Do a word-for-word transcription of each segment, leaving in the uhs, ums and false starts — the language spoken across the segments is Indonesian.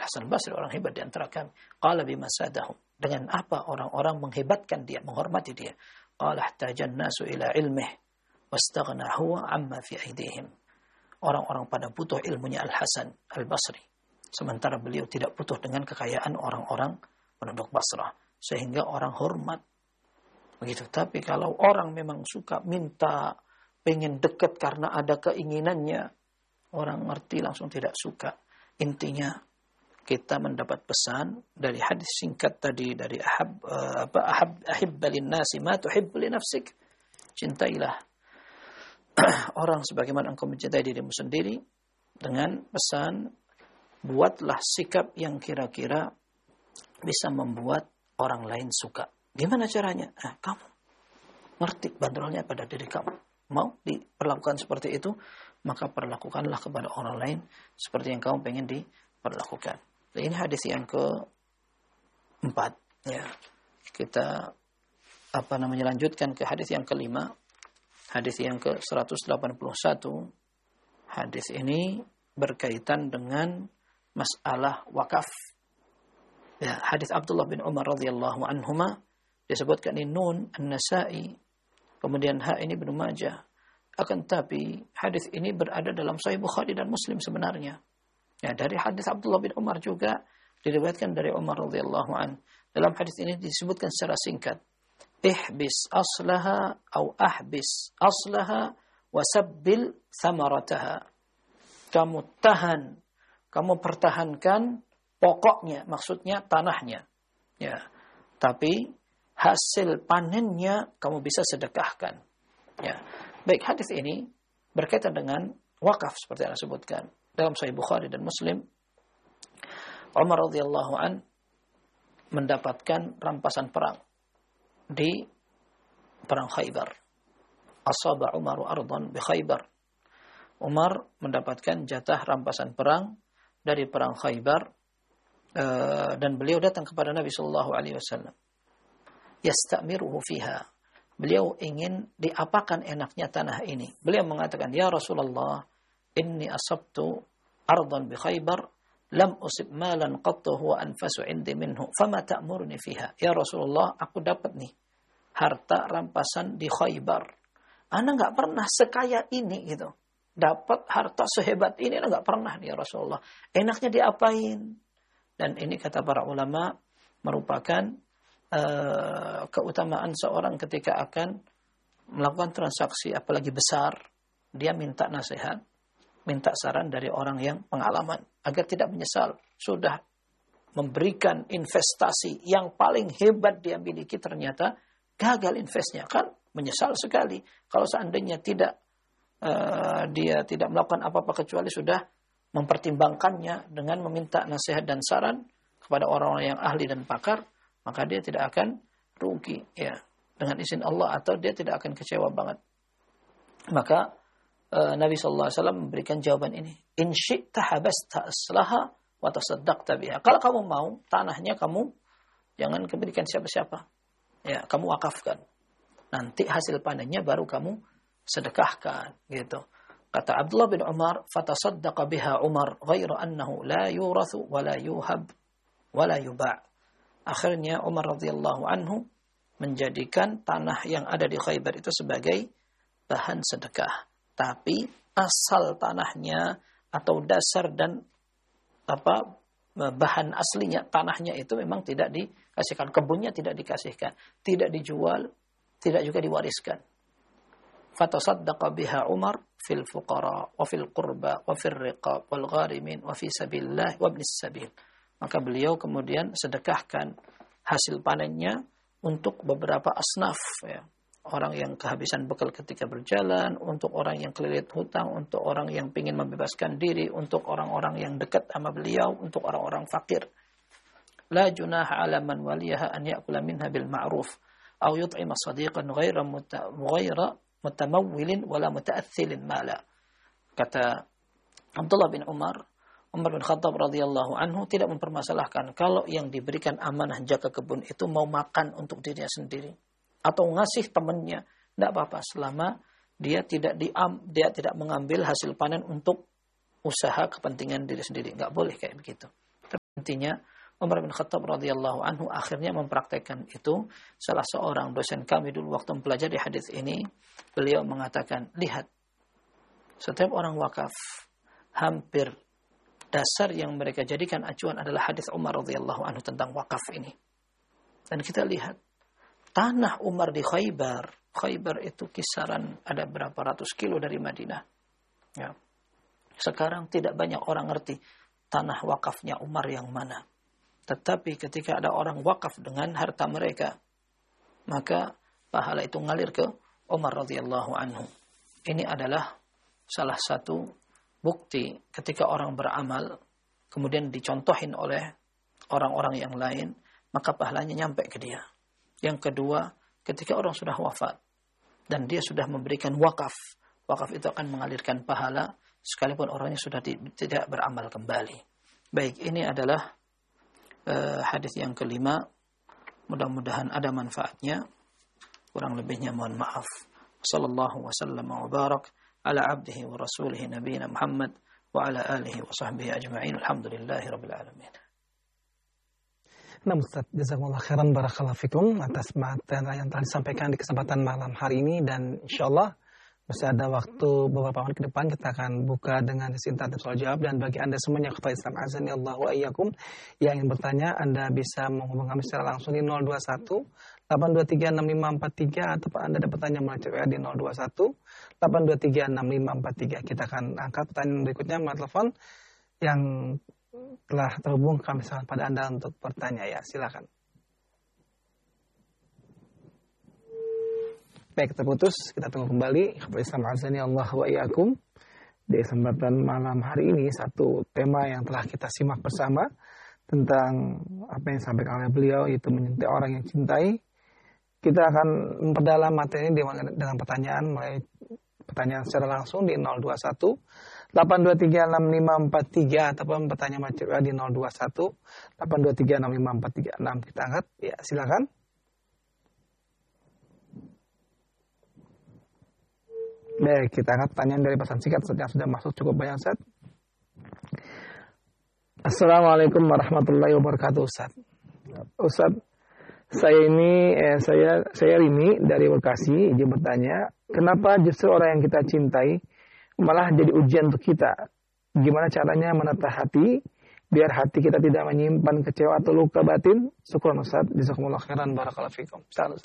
Hasan al-Basri orang hebat di antara kami. Qala bima sadahum. Dengan apa orang-orang menghebatkan dia, menghormati dia? Qala ihtajan nasu ila ilmih wastaghna huwa amma fi aidihim. Orang-orang pada butuh ilmunya Al-Hasan al-Basri. Sementara beliau tidak butuh dengan kekayaan orang-orang penduduk Basrah. Sehingga orang hormat. Begitu. Tapi kalau orang memang suka minta, pengen dekat karena ada keinginannya, orang ngerti langsung tidak suka. Intinya kita mendapat pesan dari hadis singkat tadi dari ahab uh, apa ahab ahibba lin-nasi ma tuhibbu li nafsik. Cintailah orang sebagaimana engkau mencintai dirimu sendiri, dengan pesan buatlah sikap yang kira-kira bisa membuat orang lain suka. Gimana caranya? Nah, kamu ngerti bandrolnya pada diri kamu. Mau diperlakukan seperti itu, maka perlakukanlah kepada orang lain seperti yang kamu pengen diperlakukan. Nah, ini hadis yang keempat. Ya, kita apa namanya lanjutkan ke hadis yang kelima. Hadis yang ke seratus delapan puluh satu. Hadis ini berkaitan dengan masalah wakaf. Ya, hadis Abdullah bin Umar radhiyallahu anhuma disebutkan ini Nun An-Nasa'i, kemudian ha ini Ibnu Majah. Akan tapi hadis ini berada dalam Sahih Bukhari dan Muslim sebenarnya. Ya, dari hadis Abdullah bin Umar juga diriwayatkan dari Umar radhiyallahu an. Dalam hadis ini disebutkan secara singkat, ihbis aslaha atau ahbis aslaha wasabbil thamarataha. Kamu tahan, kamu pertahankan pokoknya, maksudnya tanahnya. Ya. Tapi hasil panennya kamu bisa sedekahkan. Ya. Baik, hadis ini berkaitan dengan wakaf seperti yang disebutkan dalam Sahih Bukhari dan Muslim. Umar radhiyallahu an mendapatkan rampasan perang di perang Khaybar. Asaba Umaru ardan bi Khaybar. Umar mendapatkan jatah rampasan perang dari perang Khaybar, uh, dan beliau datang kepada Nabi sallallahu alaihi wasallam. Yastamiruhu fiha. Beliau ingin diapakan enaknya tanah ini. Beliau mengatakan, "Ya Rasulullah, inni asabtu ardan bi Khaybar, lam usib malan qattu huwa anfasu indi minhu, fama ta'muruni fiha?" Ya Rasulullah, aku dapat nih harta rampasan di Khaybar. Ana enggak pernah sekaya ini gitu. Dapat harta sehebat ini ana enggak pernah ya Rasulullah. Enaknya diapain? Dan ini kata para ulama merupakan uh, keutamaan seorang ketika akan melakukan transaksi apalagi besar, dia minta nasihat, minta saran dari orang yang pengalaman agar tidak menyesal. Sudah memberikan investasi yang paling hebat dia miliki, ternyata gagal investnya, kan menyesal sekali. Kalau seandainya tidak uh, dia tidak melakukan apa-apa kecuali sudah mempertimbangkannya dengan meminta nasihat dan saran kepada orang-orang yang ahli dan pakar, maka dia tidak akan rugi ya dengan izin Allah, atau dia tidak akan kecewa banget. Maka uh, Nabi sallallahu alaihi wasallam memberikan jawaban ini, in syi'ta habasta aslaha wa tasaddaqta biha. Kalau kamu mau tanahnya kamu jangan berikan siapa-siapa. Ya, kamu wakafkan. Nanti hasil panennya baru kamu sedekahkan, gitu. Kata Abdullah bin Umar, fatasaddaqa biha Umar ghairu annahu la yurathu wa la yuhab wa la yuba'. Akhirnya Umar radhiyallahu anhu menjadikan tanah yang ada di Khaybar itu sebagai bahan sedekah. Tapi asal tanahnya atau dasar dan apa bahan aslinya tanahnya itu memang tidak dikasihkan, kebunnya tidak dikasihkan, tidak dijual, tidak juga diwariskan. Fatasaddaqa biha Umar fil fuqara wa fil qurba wa fil riqab wal gharimin wa fi sabilillah wa ibnis sabil. Maka beliau kemudian sedekahkan hasil panennya untuk beberapa asnaf ya. Orang yang kehabisan bekal ketika berjalan, untuk orang yang kelilit hutang, untuk orang yang ingin membebaskan diri, untuk orang-orang yang dekat sama beliau, untuk orang-orang fakir. La junaha ala man waliyaha an ya'kula minha bil ma'ruf aw yut'ima sadiqan ghaira ghaira mutamawwilin wala muta'aththilin mala. Kata Abdullah bin Umar, Umar bin Khattab radhiyallahu anhu tidak mempermasalahkan kalau yang diberikan amanah jaga kebun itu mau makan untuk dirinya sendiri atau ngasih temannya, tidak apa-apa selama dia tidak diam, dia tidak mengambil hasil panen untuk usaha kepentingan diri sendiri. Nggak boleh kayak begitu. Intinya Umar bin Khattab radhiyallahu anhu akhirnya mempraktekkan itu. Salah seorang dosen kami dulu waktu mempelajari hadis ini, beliau mengatakan, lihat, setiap orang wakaf, hampir dasar yang mereka jadikan acuan adalah hadis Umar radhiyallahu anhu tentang wakaf ini. Dan kita lihat, tanah Umar di Khaybar, Khaybar itu kisaran ada berapa ratus kilo dari Madinah. Ya. Sekarang tidak banyak orang ngerti tanah wakafnya Umar yang mana. Tetapi ketika ada orang wakaf dengan harta mereka, maka pahala itu ngalir ke Umar radhiyallahu anhu. Ini adalah salah satu bukti ketika orang beramal, kemudian dicontohin oleh orang-orang yang lain, maka pahalanya nyampe ke dia. Yang kedua, ketika orang sudah wafat dan dia sudah memberikan wakaf, wakaf itu akan mengalirkan pahala sekalipun orangnya sudah di, tidak beramal kembali. Baik, ini adalah uh, hadis yang kelima. Mudah-mudahan ada manfaatnya. Kurang lebihnya mohon maaf. Sallallahu wasallam wa barak ala abdihi wa rasulihi nabiyina Muhammad wa ala alihi wa sahbihi ajma'in. Alhamdulillahi rabbil alamin. Nah Ustaz, jazakumullah khairan barakallahu fikum atas materi yang telah disampaikan di kesempatan malam hari ini, dan insyaallah masih ada waktu beberapa menit ke depan kita akan buka dengan sesi tanya jawab. Dan bagi Anda semuanya kepada Islam azani Allah wa iyyakum yang ingin bertanya, Anda bisa menghubungi kami secara langsung di nol dua satu delapan dua tiga enam lima empat tiga ataupun Anda dapat bertanya melalui W A di nol dua satu delapan dua tiga enam lima empat tiga. Kita akan angkat pertanyaan berikutnya melalui telepon yang telah terhubung kami sangat pada Anda untuk bertanya, ya silakan. Baik, terputus, kita tunggu kembali. Islam azani Allah wa iyyakum. Di kesempatan malam hari ini satu tema yang telah kita simak bersama tentang apa yang disampaikan oleh beliau, yaitu menyintai orang yang cintai. Kita akan memperdalam materi ini dengan pertanyaan mulai pertanyaan secara langsung di nol dua satu delapan dua tiga enam lima empat tiga ataupun pertanyaan macam di nol dua satu delapan dua tiga enam lima empat tiga enam. Kita angkat, ya silakan. Baik, kita angkat pertanyaan dari pesan singkat yang sudah masuk cukup banyak, Ustaz. Assalamualaikum warahmatullahi wabarakatuh, Ustaz. Ustaz, saya ini eh, saya saya Rini dari Bekasi, izin bertanya, kenapa justru orang yang kita cintai malah jadi ujian untuk kita? Gimana caranya menata hati biar hati kita tidak menyimpan kecewa atau luka batin? Syukran Ustaz, jazakumullah khairan barakallahu fikum. Salam Ustaz.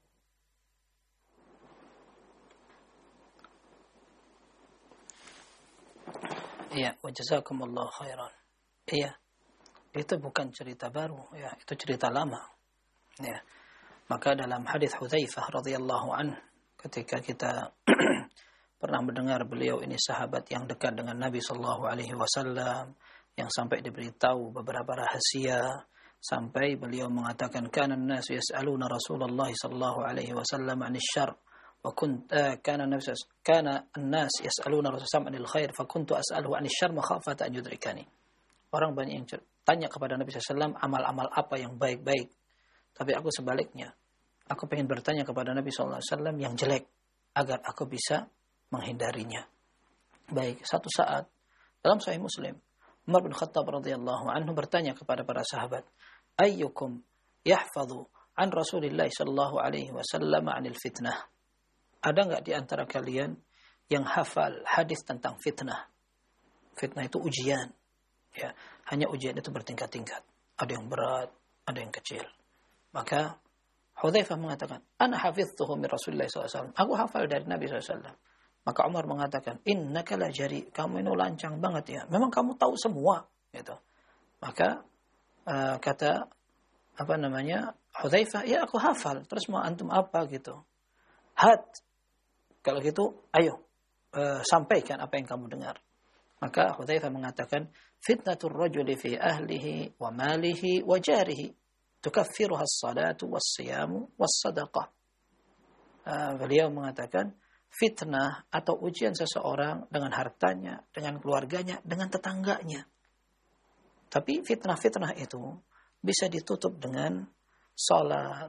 Iya, wa jazakumullah khairan. Iya. Itu bukan cerita baru, ya, itu cerita lama. Ya. Maka dalam hadis Hudzaifah radhiyallahu anhu, ketika kita pernah mendengar beliau ini sahabat yang dekat dengan Nabi sallallahu alaihi wasallam, yang sampai diberitahu beberapa rahasia, sampai beliau mengatakan kana an-nasu yas'aluna Rasulullah sallallahu alaihi wasallam 'anil syarr wa kunt uh, kana an-nas kana an-nas yas'aluna Rasulullah 'anil khair fa kuntu as'aluhu 'anil syarr makhafata an yudrikani. Orang banyak yang tanya kepada Nabi sallallahu alaihi wasallam amal-amal apa yang baik-baik, tapi aku sebaliknya, aku ingin bertanya kepada Nabi sallallahu alaihi wasallam yang jelek agar aku bisa menghindarinya. Baik, satu saat dalam Sahih Muslim, Umar bin Khattab radhiyallahu anhu bertanya kepada para sahabat, ayyukum yahfadhu an Rasulillah sallallahu alaihi wasallam 'anil fitnah? Ada enggak di antara kalian yang hafal hadis tentang fitnah? Fitnah itu ujian. Ya, hanya ujian itu bertingkat-tingkat. Ada yang berat, ada yang kecil. Maka Hudzaifah mengatakan, ana hafiztuhu min Rasulillah sallallahu alaihi wasallam. Aku hafal dari Nabi sallallahu alaihi wasallam. Maka Umar mengatakan, innaka la jari, kamu ini lancang banget ya. Memang kamu tahu semua, gitu. Maka uh, kata apa namanya? Hudzaifah, ya aku hafal. Terus mau antum apa gitu? Had. Kalau gitu, ayo uh, sampaikan apa yang kamu dengar. Maka Hudzaifah mengatakan, fitnatur rajuli fi ahlihi wa malihi wa jarihi tukaffiruha as-salatu was-siyamu was-sadaqah. Uh, beliau mengatakan, fitnah atau ujian seseorang dengan hartanya, dengan keluarganya, dengan tetangganya. Tapi fitnah-fitnah itu bisa ditutup dengan salat,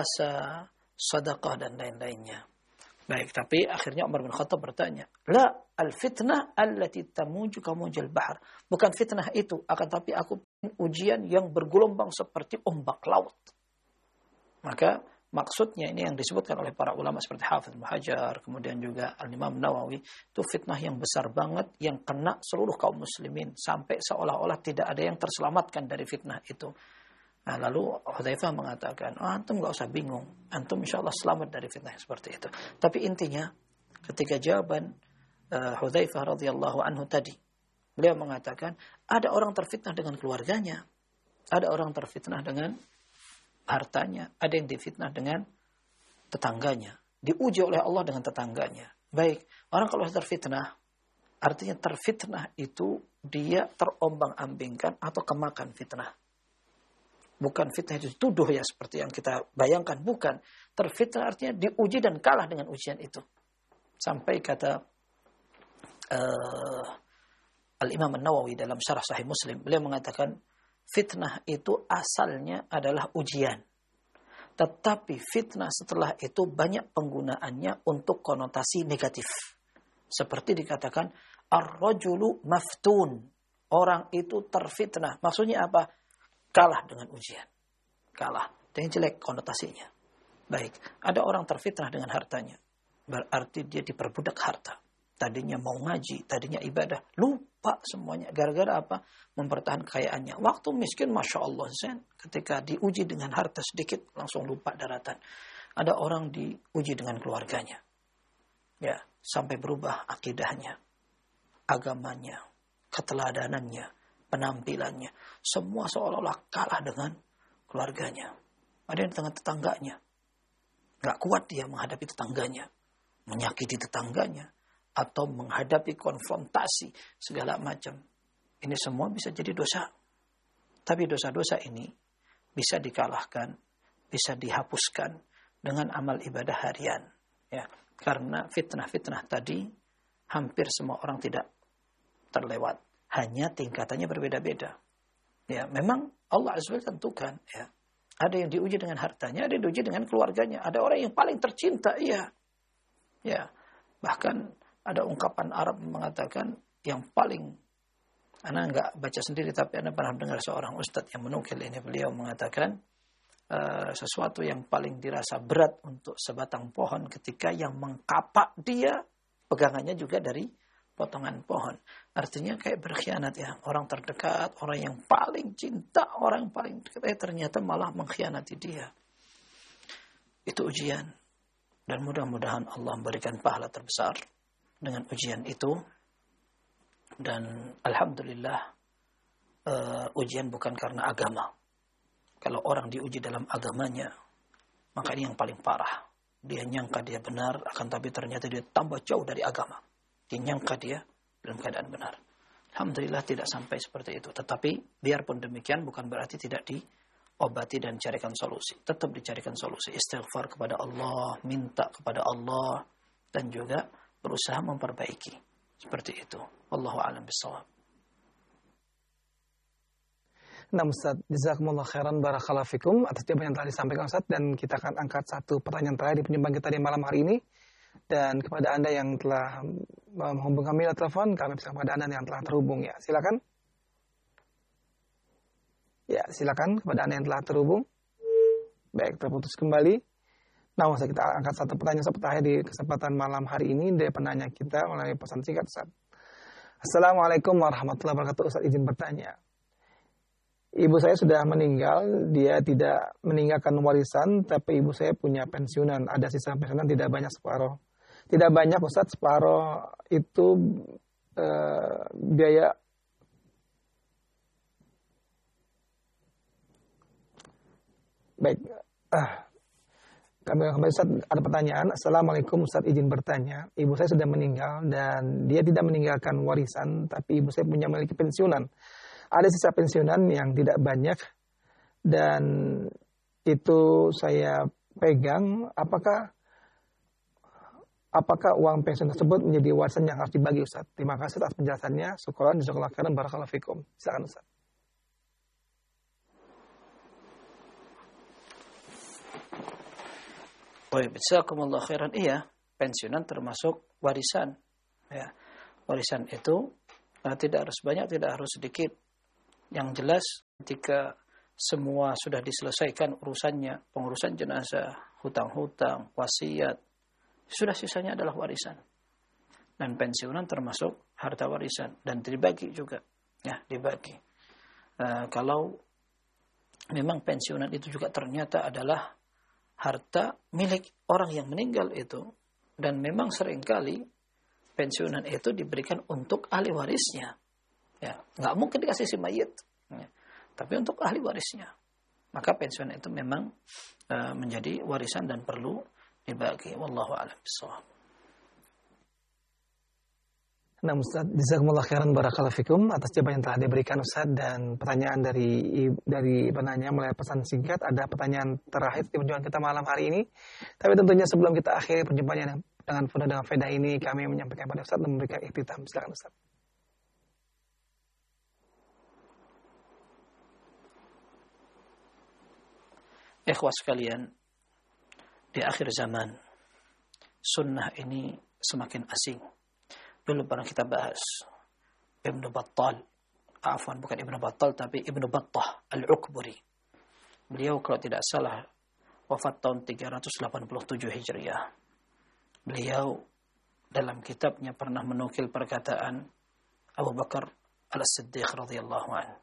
puasa, sedekah dan lain-lainnya. Baik, tapi akhirnya Umar bin Khattab bertanya, "La, al-fitnah allati tamuju kamujal bahar. Bukan fitnah itu, akan tapi aku ujian yang bergelombang seperti ombak laut. Maka maksudnya ini yang disebutkan oleh para ulama seperti Hafidz Ibnu Hajar, kemudian juga Al-Imam Nawawi, itu fitnah yang besar banget yang kena seluruh kaum muslimin sampai seolah-olah tidak ada yang terselamatkan dari fitnah itu. Nah, lalu Hudzaifah mengatakan, oh, antum gak usah bingung, antum insyaallah selamat dari fitnah yang seperti itu. Tapi intinya ketika jawaban uh, Hudzaifah radhiyallahu anhu tadi, beliau mengatakan ada orang terfitnah dengan keluarganya, ada orang terfitnah dengan hartanya, ada yang difitnah dengan tetangganya, diuji oleh Allah dengan tetangganya. Baik, orang kalau terfitnah, artinya terfitnah itu dia terombang-ambingkan atau kemakan fitnah. Bukan fitnah itu tuduh ya seperti yang kita bayangkan, bukan. Terfitnah artinya diuji dan kalah dengan ujian itu. Sampai kata uh, Al-Imam An-Nawawi dalam Syarah Sahih Muslim, beliau mengatakan fitnah itu asalnya adalah ujian. Tetapi fitnah setelah itu banyak penggunaannya untuk konotasi negatif. Seperti dikatakan ar-rajulu maftun. Orang itu terfitnah. Maksudnya apa? Kalah dengan ujian. Kalah. Dan jelek konotasinya. Baik. Ada orang terfitnah dengan hartanya. Berarti dia diperbudak harta. Tadinya mau ngaji, tadinya ibadah. Lupa semuanya. Gara-gara apa? Mempertahankan kekayaannya. Waktu miskin, Masya Allah. Zen. Ketika diuji dengan harta sedikit, langsung lupa daratan. Ada orang diuji dengan keluarganya. Ya, sampai berubah akidahnya. Agamanya. Keteladanannya. Penampilannya. Semua seolah-olah kalah dengan keluarganya. Ada yang dengan tetangganya. Gak kuat dia menghadapi tetangganya. Menyakiti tetangganya. Atau menghadapi konfrontasi segala macam. Ini semua bisa jadi dosa. Tapi dosa-dosa ini bisa dikalahkan. Bisa dihapuskan dengan amal ibadah harian. Ya, karena fitnah-fitnah tadi hampir semua orang tidak terlewat. Hanya tingkatannya berbeda-beda. Ya, memang Allah Azza wa Jalla tentukan. Ya. Ada yang diuji dengan hartanya, ada yang diuji dengan keluarganya. Ada orang yang paling tercinta, iya. Ya, bahkan ada ungkapan Arab mengatakan yang paling, Anda nggak baca sendiri, tapi Anda pernah dengar seorang ustadz yang menukil ini. Beliau mengatakan uh, sesuatu yang paling dirasa berat untuk sebatang pohon ketika yang mengkapak dia, pegangannya juga dari potongan pohon. Artinya kayak berkhianat ya. Orang terdekat, orang yang paling cinta, orang yang paling dekat, eh, ternyata malah mengkhianati dia. Itu ujian. Dan mudah-mudahan Allah memberikan pahala terbesar dengan ujian itu. Dan Alhamdulillah, uh, ujian bukan karena agama. Kalau orang diuji dalam agamanya, maka ini yang paling parah. Dia nyangka dia benar, akan tapi ternyata dia tambah jauh dari agama. Dia nyangka dia dalam keadaan benar. Alhamdulillah tidak sampai seperti itu. Tetapi biarpun demikian bukan berarti tidak diobati dan dicarikan solusi. Tetap dicarikan solusi. Istighfar kepada Allah, minta kepada Allah, dan juga berusaha memperbaiki. Seperti itu. Wallahu a'lam bishawab. Nah Ustaz, jazakumullah khairan barakallahu fikum atas jawaban yang telah disampaikan Ustaz, dan kita akan angkat satu pertanyaan terakhir di penyumbang kita di malam hari ini. Dan kepada Anda yang telah menghubungi kami lewat telepon, kami bersama kepada Anda yang telah terhubung ya. Silakan. Ya, silakan kepada Anda yang telah terhubung. Baik, terputus kembali. Nah, Ustaz, kita angkat satu pertanyaan terakhir di kesempatan malam hari ini dari penanya kita melalui pesan singkat Ustaz. Assalamualaikum warahmatullahi wabarakatuh. Ustaz, izin bertanya. Ibu saya sudah meninggal, dia tidak meninggalkan warisan, tapi ibu saya punya pensiunan. Ada sisa pensiunan tidak banyak, separuh. Tidak banyak Ustaz, separuh itu eh, biaya baik. Ah, kami kembali Ustaz, ada pertanyaan. Assalamualaikum Ustaz, izin bertanya. Ibu saya sudah meninggal dan dia tidak meninggalkan warisan, tapi ibu saya punya memiliki pensiunan. Ada sisa pensiunan yang tidak banyak dan itu saya pegang. Apakah apakah uang pensiun tersebut menjadi warisan yang harus dibagi Ustaz? Terima kasih atas penjelasannya. Syukran, jazakallahu khairan, barakallahu fikum. Silakan Ustaz. Baik, jazakumullah khairan. Iya, pensiunan termasuk warisan. Ya. Warisan itu uh, tidak harus banyak, tidak harus sedikit. Yang jelas ketika semua sudah diselesaikan urusannya, pengurusan jenazah, hutang-hutang, wasiat, sudah sisanya adalah warisan. Dan pensiunan termasuk harta warisan dan dibagi juga, ya dibagi. Uh, kalau memang pensiunan itu juga ternyata adalah harta milik orang yang meninggal itu, dan memang seringkali pensiunan itu diberikan untuk ahli warisnya, ya nggak mungkin dikasih si mayit, ya. Tapi untuk ahli warisnya, maka pensiunan itu memang uh, menjadi warisan dan perlu dibagi. Wallahu a'lam bishawab. Nah Ustaz, jazakumullah khairan barakallahu fikum atas jawaban yang telah diberikan Ustaz, dan pertanyaan dari dari penanya melalui pesan singkat. Ada pertanyaan terakhir di perjumpaan kita malam hari ini. Tapi tentunya sebelum kita akhiri perjumpaan dengan penuh dengan faedah ini, kami menyampaikan kepada Ustaz dan memberikan ikhtitam. Silakan Ustaz. Ikhwas sekalian, di akhir zaman sunnah ini semakin asing. Dulu pernah kita bahas Ibnu Battal, afwan bukan Ibnu Battal tapi Ibnu Battah Al-Ukburi. Beliau kalau tidak salah wafat tahun tiga ratus delapan puluh tujuh Hijriah. Beliau dalam kitabnya pernah menukil perkataan Abu Bakar Al-Siddiq radhiyallahu anhu.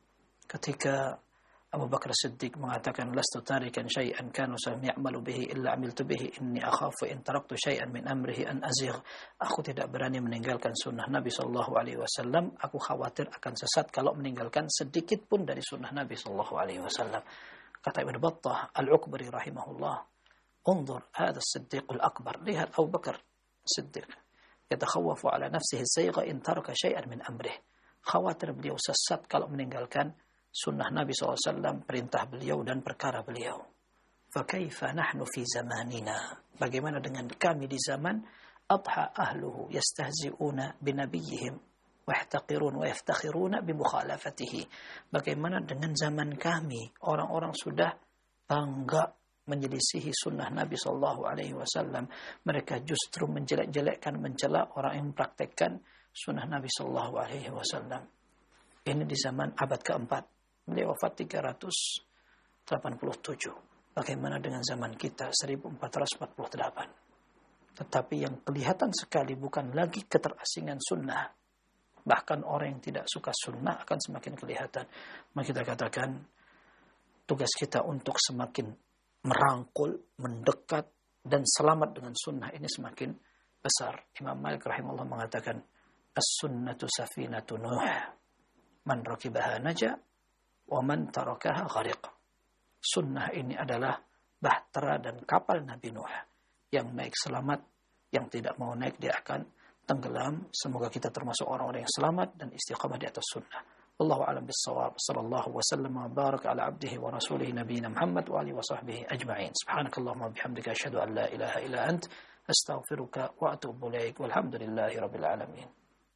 Ketika Abu Bakar Siddiq mengatakan, "Lastu tarikan syai'an kanu ya'malu bihi illa 'amiltu bihi, inni akhafu in taraktu syai'an min amrihi an azigh." Aku tidak berani meninggalkan sunnah Nabi sallallahu alaihi wasallam. Aku khawatir akan sesat kalau meninggalkan sedikit pun dari sunnah Nabi sallallahu alaihi wasallam. Kata Ibnu Battah Al-Ukbari rahimahullah, "Unzur hadha as-Siddiq al-akbar." Lihat Abu Bakar Siddiq, yatakhawafu ala nafsihi az-zayga in taraka syai'an min amrihi. Khawatir beliau sesat kalau meninggalkan sunnah Nabi sallallahu alaihi wasallam, perintah beliau dan perkara beliau. Fakaifa nahnu fi zamanina? Bagaimana dengan kami di zaman adha ahluhu yastahzi'una binabiyihim wa yahtaqirun wa yaftakhiruna bi mukhalafatihi? Bagaimana dengan zaman kami, orang-orang sudah bangga menyelisihi sunnah Nabi sallallahu alaihi wasallam, mereka justru menjelek-jelekkan, mencela orang yang mempraktekkan sunnah Nabi sallallahu alaihi wasallam. Ini di zaman abad keempat. Beliau wafat tiga ratus delapan puluh tujuh. Bagaimana dengan zaman kita seribu empat ratus empat puluh delapan? Tetapi yang kelihatan sekali bukan lagi keterasingan sunnah. Bahkan orang yang tidak suka sunnah akan semakin kelihatan. Maka kita katakan tugas kita untuk semakin merangkul, mendekat, dan selamat dengan sunnah ini semakin besar. Imam Malik rahimahullah mengatakan, "As-sunnatu safinatu Nuh. Man rakibaha naja, wa man tarakaha ghariq." Sunnah ini adalah bahtera dan kapal Nabi Nuh. Yang naik selamat, yang tidak mau naik dia akan tenggelam. Semoga kita termasuk orang-orang yang selamat dan istiqamah di atas sunnah. Wallahu a'lam bis-shawab. Sallallahu wasallam wa baraka ala abdihi wa rasulihi nabiyina Muhammad wa alihi wa sahbihi ajma'in. Subhanakallahumma bihamdika asyhadu an la ilaha illa ant astaghfiruka wa atubu ilaik. Walhamdulillahi rabbil alamin.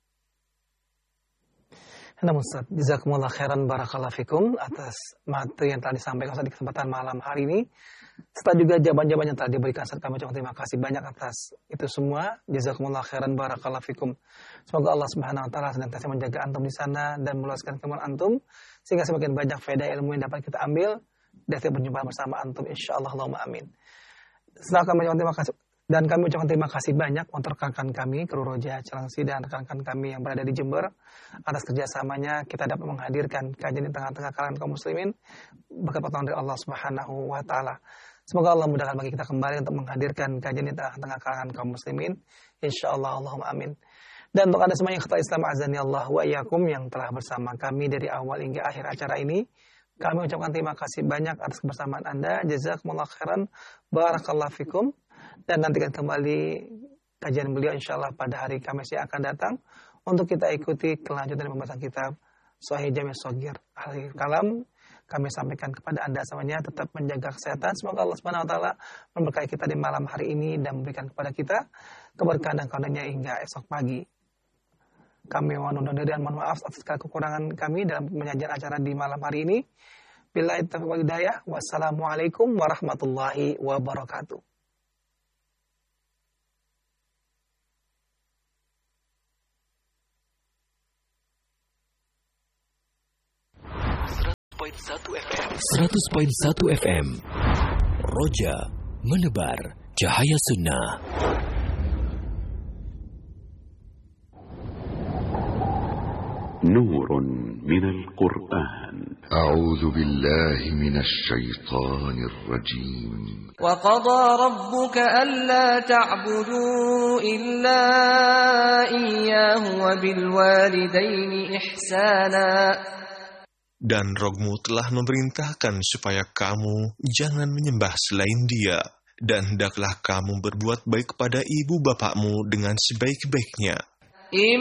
Nah Ustaz, jazakumullah khairan barakallahu fikum atas materi yang telah disampaikan Ustaz di kesempatan malam hari ini. Serta juga jawaban-jawaban yang telah diberikan Ustaz, kami ucapkan terima kasih banyak atas itu semua. Jazakumullah khairan barakallahu fikum. Semoga Allah Subhanahu wa taala senantiasa menjaga antum di sana dan meluaskan kemampuan antum sehingga semakin banyak faedah ilmu yang dapat kita ambil dari setiap perjumpaan bersama antum insyaallah. Allahumma amin. Setelah kami ucapkan terima kasih dan kami ucapkan terima kasih banyak untuk rekan kami, kru Roja Cilengsi dan rekan-rekan kami yang berada di Jember atas kerjasamanya kita dapat menghadirkan kajian di tengah-tengah kalangan kaum muslimin berkat pertolongan dari Allah Subhanahu wa taala. Semoga Allah mudahkan bagi kita kembali untuk menghadirkan kajian di tengah-tengah kalangan kaum muslimin insyaallah. Allahumma amin. Dan untuk Anda semua yang khotbah Islam azani Allah wa iyyakum yang telah bersama kami dari awal hingga akhir acara ini, kami ucapkan terima kasih banyak atas kebersamaan Anda. Jazakumullah khairan barakallahu fikum. Dan nantikan kembali kajian beliau insyaallah pada hari Kamis yang akan datang untuk kita ikuti kelanjutan pembahasan kitab Sahih Jami' Shaghir. Akhir kalam kami sampaikan kepada Anda semuanya tetap menjaga kesehatan. Semoga Allah Subhanahu wa taala memberkahi kita di malam hari ini dan memberikan kepada kita keberkahan dan karunia hingga esok pagi. Kami mohon undur diri dan mohon maaf atas segala kekurangan kami dalam menyajikan acara di malam hari ini. Billahi taufiq wal hidayah. Wassalamualaikum warahmatullahi wabarakatuh. seratus koma satu F M. Roja menebar cahaya sunnah. نور من القرآن. أعوذ بالله من الشيطان الرجيم. وقضى ربك ألا تعبدوا إلا إياه وبالوالدين إحسانا. Dan Rohmu telah memerintahkan supaya kamu jangan menyembah selain Dia, dan hendaklah kamu berbuat baik kepada ibu bapakmu dengan sebaik-baiknya.